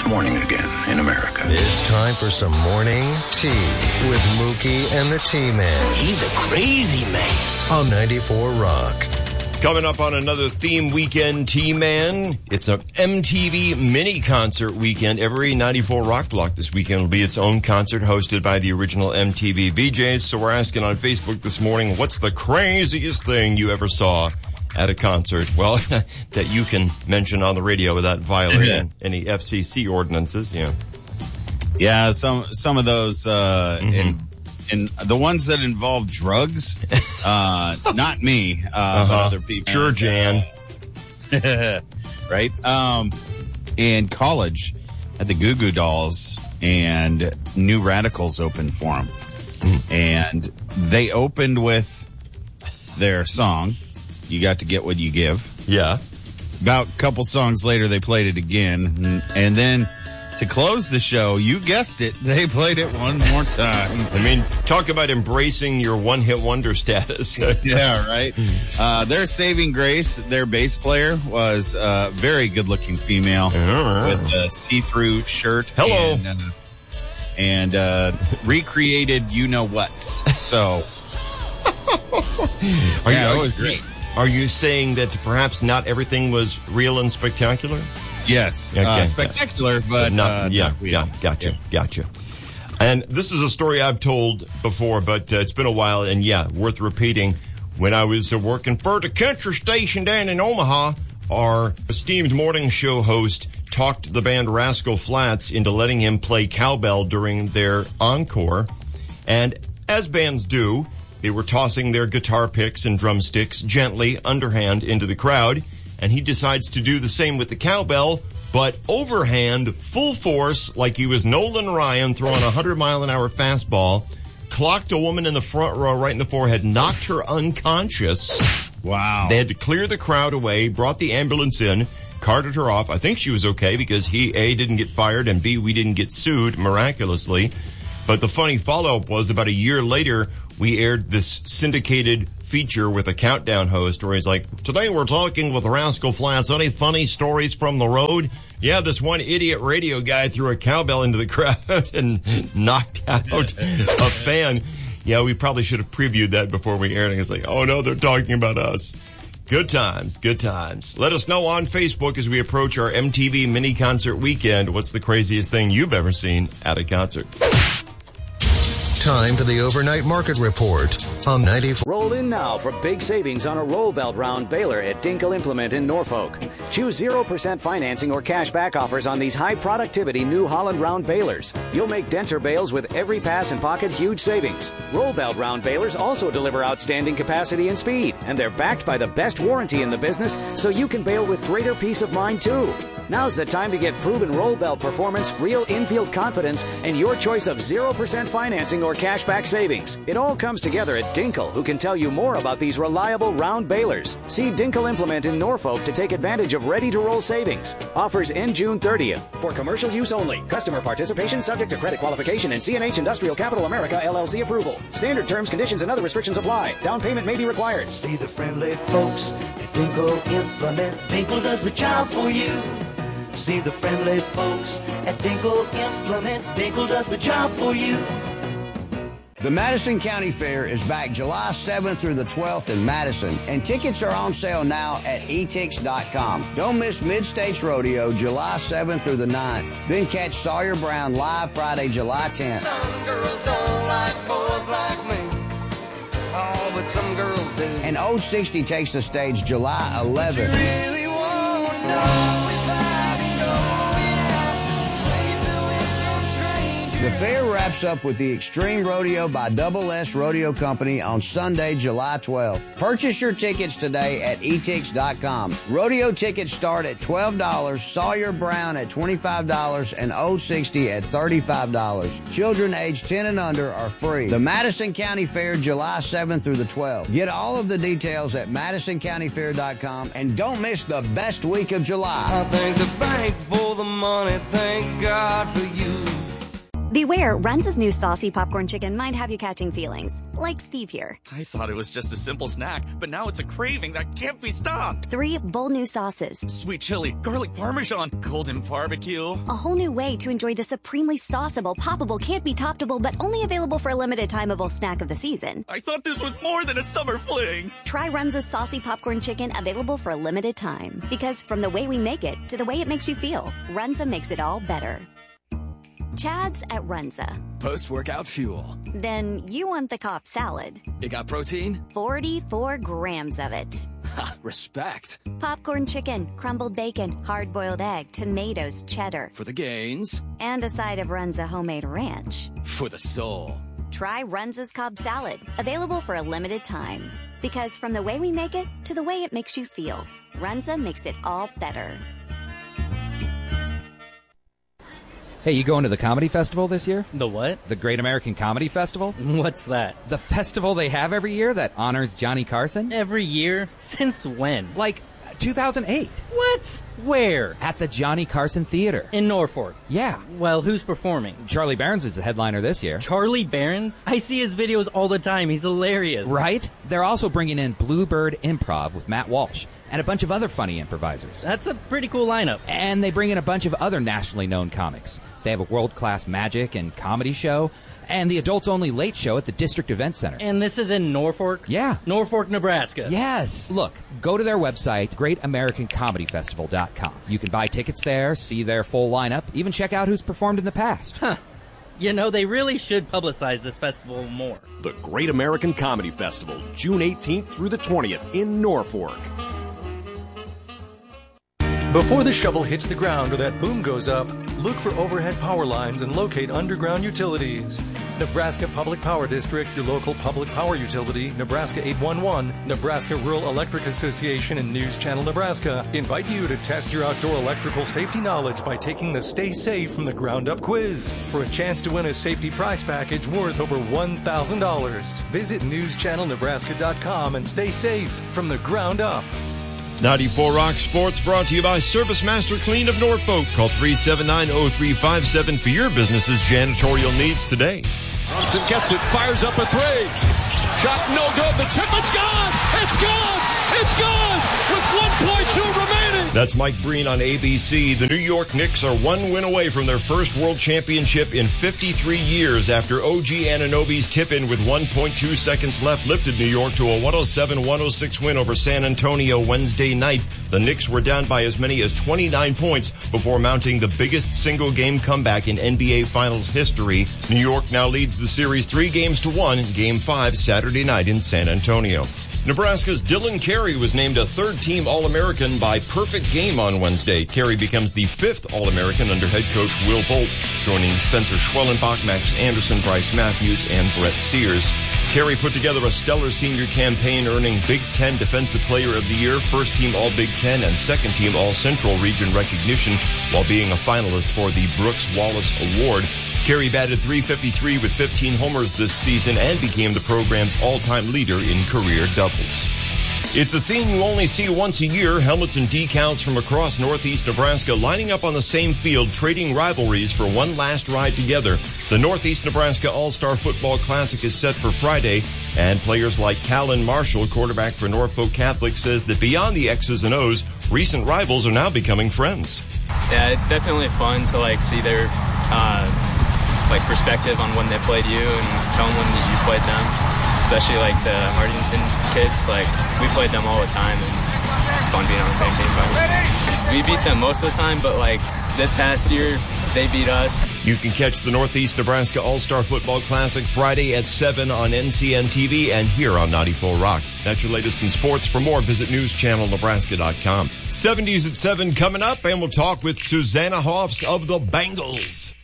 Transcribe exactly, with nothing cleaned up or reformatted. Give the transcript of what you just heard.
morning again in America. It's time for some morning tea with Mookie and the T-Man. He's a crazy man. On ninety-four Rock. Coming up on another theme weekend, T-Man. It's a M T V mini concert weekend. Every ninety-four Rock block this weekend will be its own concert hosted by the original M T V V Js. So we're asking on Facebook this morning, what's the craziest thing you ever saw at a concert? Well, that you can mention on the radio without violating any F C C ordinances. Yeah, yeah. Some some of those, uh, mm-hmm. in, in the ones that involve drugs. Uh, not me, uh, uh-huh. but other people. Sure, Jan. Right. Um, in college, at the Goo Goo Dolls and New Radicals opened for them, mm. and they opened with their song. You got to get what you give. Yeah. About a couple songs later, they played it again. And then to close the show, you guessed it, they played it one more time. I mean, talk about embracing your one-hit wonder status. Yeah, right. Uh, their saving grace, their bass player was a very good-looking female right. with a see-through shirt. Hello. And, uh, and uh, recreated you-know-whats. So, Are yeah, you, it was great. Are you saying that perhaps not everything was real and spectacular? Yes. Okay. Uh, spectacular, but, but not, uh, yeah, not real. yeah, gotcha, yeah. gotcha. And this is a story I've told before, but uh, it's been a while, and yeah, worth repeating. When I was uh, working for the country station down in Omaha, our esteemed morning show host talked the band Rascal Flatts into letting him play cowbell during their encore. And as bands do, they were tossing their guitar picks and drumsticks gently, underhand, into the crowd. And he decides to do the same with the cowbell, but overhand, full force, like he was Nolan Ryan throwing a one hundred mile an hour fastball, clocked a woman in the front row right in the forehead, knocked her unconscious. Wow. They had to clear the crowd away, brought the ambulance in, carted her off. I think she was okay because he, A, didn't get fired, and B, we didn't get sued, miraculously. But the funny follow-up was about a year later, we aired this syndicated feature with a countdown host where he's like, today we're talking with Rascal Flatts. Any funny stories from the road? Yeah, this one idiot radio guy threw a cowbell into the crowd and knocked out a fan. Yeah, we probably should have previewed that before we aired it. It's like, oh no, they're talking about us. Good times, good times. Let us know on Facebook as we approach our M T V mini concert weekend. What's the craziest thing you've ever seen at a concert? Time for the overnight market report on ninety-four. Roll in now for big savings on a roll belt round baler at Dinkle Implement in Norfolk. Choose zero percent financing or cash back offers on these high productivity New Holland round balers. You'll make denser bales with every pass and pocket huge savings. Roll belt round balers also deliver outstanding capacity and speed, and they're backed by the best warranty in the business, so you can bale with greater peace of mind too. Now's the time to get proven roll belt performance, real infield confidence, and your choice of zero percent financing or cashback savings. It all comes together at Dinkle, who can tell you more about these reliable round balers. See Dinkle Implement in Norfolk to take advantage of ready-to-roll savings. Offers end June thirtieth. For commercial use only. Customer participation subject to credit qualification and C and H Industrial Capital America L L C approval. Standard terms, conditions, and other restrictions apply. Down payment may be required. See the friendly folks at Dinkle Implement. Dinkle does the job for you. See the friendly folks at Dinkle Implement. Dinkle does the job for you. The Madison County Fair is back July seventh through the twelfth in Madison, and tickets are on sale now at e tix dot com. Don't miss Mid-States Rodeo July seventh through the ninth. Then catch Sawyer Brown live Friday, July tenth. Some girls don't like boys like me. Oh, but some girls do. And Old sixty takes the stage July eleventh. You really want to know if I've been going out, sleeping with some stranger. The fair wraps up with the Extreme Rodeo by Double S Rodeo Company on Sunday, July twelfth. Purchase your tickets today at e tix dot com. Rodeo tickets start at twelve dollars, Sawyer Brown at twenty-five dollars, and Old sixty at thirty-five dollars. Children aged ten and under are free. The Madison County Fair, July seventh through the twelfth. Get all of the details at madison county fair dot com, and don't miss the best week of July. I thank the bank for the money, thank God for you. Beware, Runza's new saucy popcorn chicken might have you catching feelings, like Steve here. I thought it was just a simple snack, but now it's a craving that can't be stopped. Three bold new sauces. Sweet chili, garlic parmesan, golden barbecue. A whole new way to enjoy the supremely sauceable, poppable, can't be toppable, but only available for a limited timeable snack of the season. I thought this was more than a summer fling. Try Runza's saucy popcorn chicken, available for a limited time. Because from the way we make it to the way it makes you feel, Runza makes it all better. Chad's at Runza. Post-workout fuel. Then you want the Cobb salad. It got protein? forty-four grams of it. Ha, respect. Popcorn chicken, crumbled bacon, hard-boiled egg, tomatoes, cheddar. For the gains. And a side of Runza homemade ranch. For the soul. Try Runza's Cobb salad, available for a limited time. Because from the way we make it to the way it makes you feel, Runza makes it all better. Hey, you going to the comedy festival this year? The what? The Great American Comedy Festival? What's that? The festival they have every year that honors Johnny Carson? Every year? Since when? Like two thousand eight. What? Where? At the Johnny Carson Theater. In Norfolk? Yeah. Well, who's performing? Charlie Barons is the headliner this year. Charlie Barons? I see his videos all the time. He's hilarious. Right? They're also bringing in Bluebird Improv with Matt Walsh and a bunch of other funny improvisers. That's a pretty cool lineup. And they bring in a bunch of other nationally known comics. They have a world-class magic and comedy show and the adults-only late show at the District Event Center. And this is in Norfolk? Yeah. Norfolk, Nebraska. Yes. Look, go to their website, great american comedy festival dot com. You can buy tickets there, see their full lineup, even check out who's performed in the past. Huh. You know, they really should publicize this festival more. The Great American Comedy Festival, June eighteenth through the twentieth in Norfolk. Before the shovel hits the ground or that boom goes up, look for overhead power lines and locate underground utilities. Nebraska Public Power District, your local public power utility, Nebraska eight one one, Nebraska Rural Electric Association, and News Channel Nebraska invite you to test your outdoor electrical safety knowledge by taking the Stay Safe from the Ground Up quiz for a chance to win a safety prize package worth over one thousand dollars. Visit news channel nebraska dot com and stay safe from the ground up. ninety-four Rock Sports brought to you by Service Master Clean of Norfolk. Call three seven nine, oh three five seven for your business's janitorial needs today. Brunson gets it, fires up a three. Shot no good. The tip, it's gone. It's gone. It's gone with one point two remaining. That's Mike Breen on A B C. The New York Knicks are one win away from their first world championship in fifty-three years after O G Anunoby's tip-in with one point two seconds left lifted New York to a one oh seven one oh six win over San Antonio Wednesday night. The Knicks were down by as many as twenty-nine points before mounting the biggest single-game comeback in N B A Finals history. New York now leads the series three games to one, Game five Saturday night in San Antonio. Nebraska's Dylan Carey was named a third-team All-American by Perfect Game on Wednesday. Carey becomes the fifth All-American under head coach Will Bolt, joining Spencer Schwellenbach, Max Anderson, Bryce Matthews, and Brett Sears. Carey put together a stellar senior campaign, earning Big Ten Defensive Player of the Year, first-team All-Big Ten, and second-team All-Central Region recognition, while being a finalist for the Brooks Wallace Award. Carey batted three fifty-three with fifteen homers this season and became the program's all-time leader in career doubles. It's a scene you only see once a year. Helmets and decals from across northeast Nebraska lining up on the same field, trading rivalries for one last ride together. The Northeast Nebraska All-Star Football Classic is set for Friday, and players like Callan Marshall, quarterback for Norfolk Catholic, says that beyond the X's and O's, recent rivals are now becoming friends. Yeah, it's definitely fun to like see their uh, like perspective on when they played you and tell them when you played them. Especially like the Hardington kids, like we played them all the time, and it's, it's fun being on the same team finally. We beat them most of the time, but like this past year, they beat us. You can catch the Northeast Nebraska All-Star Football Classic Friday at seven on N C N T V and here on ninety-four Rock. That's your latest in sports. For more, visit news channel nebraska dot com. seventies at seven coming up, and we'll talk with Susanna Hoffs of the Bengals.